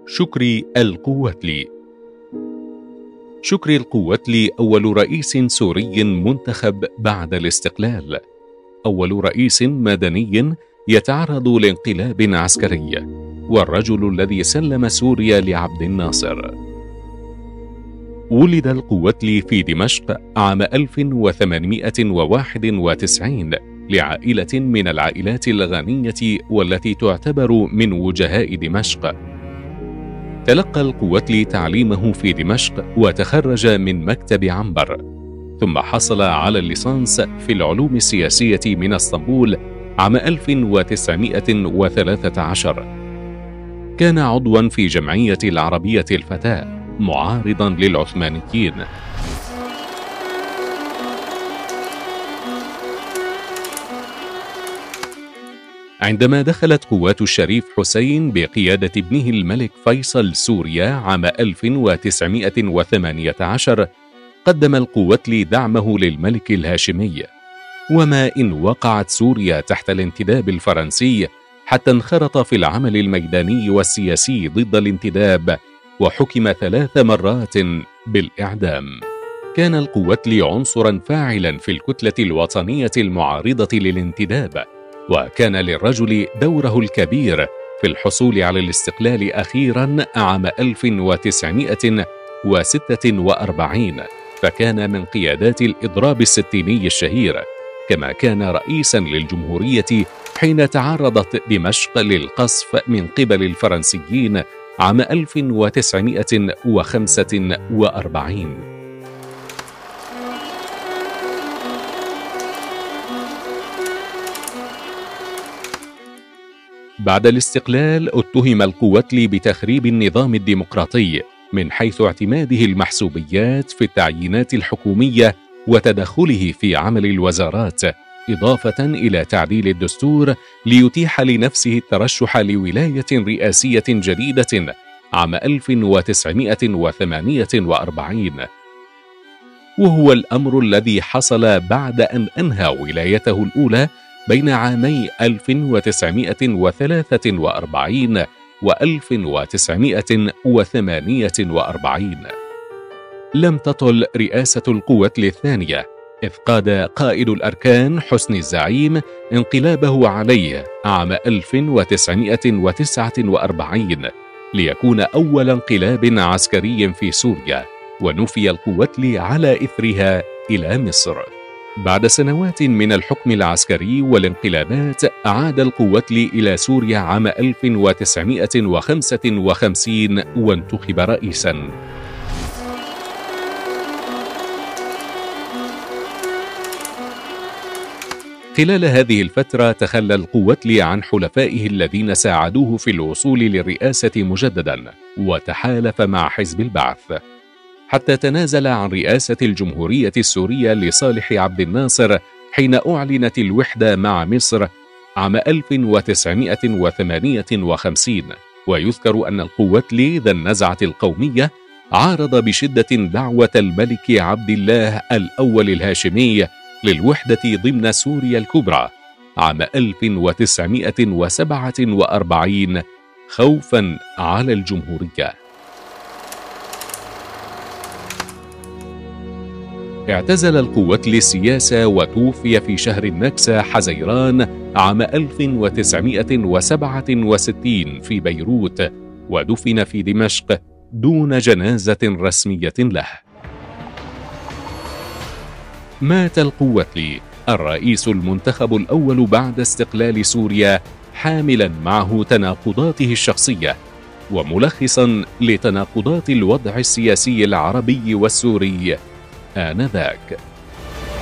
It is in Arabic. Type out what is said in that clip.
شكري القواتلي. شكري القواتلي أول رئيس سوري منتخب بعد الاستقلال، أول رئيس مدني يتعرض لانقلاب عسكري، والرجل الذي سلم سوريا لعبد الناصر. ولد القواتلي في دمشق عام 1891 لعائلة من العائلات الغنية والتي تعتبر من وجهاء دمشق. تلقى القواتلي تعليمه في دمشق وتخرج من مكتب عنبر، ثم حصل على الليسانس في العلوم السياسية من اسطنبول عام 1913. كان عضوا في جمعية العربية الفتاة معارضا للعثمانيين. عندما دخلت قوات الشريف حسين بقيادة ابنه الملك فيصل سوريا عام 1918، قدم القواتلي دعمه للملك الهاشمي، وما إن وقعت سوريا تحت الانتداب الفرنسي حتى انخرط في العمل الميداني والسياسي ضد الانتداب، وحكم 3 مرات بالإعدام. كان القواتلي عنصرا فاعلا في الكتلة الوطنية المعارضة للانتداب، وكان للرجل دوره الكبير في الحصول على الاستقلال أخيرا عام 1946، فكان من قيادات الإضراب الستيني الشهير، كما كان رئيسا للجمهورية حين تعرضت دمشق للقصف من قبل الفرنسيين عام 1945. بعد الاستقلال اتهم القواتلي بتخريب النظام الديمقراطي من حيث اعتماده المحسوبيات في التعيينات الحكومية وتدخله في عمل الوزارات، إضافة إلى تعديل الدستور ليتيح لنفسه الترشح لولاية رئاسية جديدة عام 1948، وهو الأمر الذي حصل بعد أن أنهى ولايته الأولى بين عامي 1943 و 1948. لم تطل رئاسة القواتلي الثانية، إذ قاد قائد الأركان حسني الزعيم انقلابه عليه عام 1949 ليكون أول انقلاب عسكري في سوريا، ونفي القواتلي على إثرها إلى مصر. بعد سنوات من الحكم العسكري والانقلابات، عاد القواتلي إلى سوريا عام 1955 وانتخب رئيسا. خلال هذه الفترة تخلى القواتلي عن حلفائه الذين ساعدوه في الوصول للرئاسة مجددا، وتحالف مع حزب البعث، حتى تنازل عن رئاسة الجمهورية السورية لصالح عبد الناصر حين أعلنت الوحدة مع مصر عام 1958. ويذكر أن القواتلي ذا النزعة القومية عارض بشدة دعوة الملك عبد الله الأول الهاشمي للوحدة ضمن سوريا الكبرى عام 1947 خوفا على الجمهورية. اعتزل القواتلي السياسة وتوفي في شهر النكسة حزيران عام 1967 في بيروت، ودفن في دمشق دون جنازة رسمية له. مات القواتلي الرئيس المنتخب الأول بعد استقلال سوريا، حاملا معه تناقضاته الشخصية وملخصا لتناقضات الوضع السياسي العربي والسوري آنذاك.